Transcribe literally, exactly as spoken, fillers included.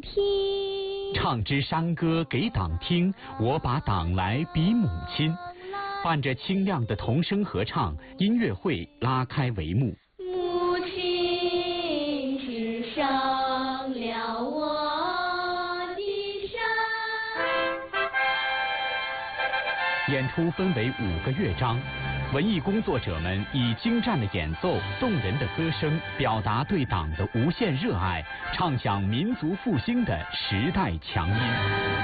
听。 唱支山歌给党听，我把党来比母亲。伴着清亮的童声合唱，音乐会拉开帷幕。 母亲是上了我的山。 演出分为五个乐章，文艺工作者们以精湛的演奏、动人的歌声，表达对党的无限热爱，唱响民族复兴的时代强音。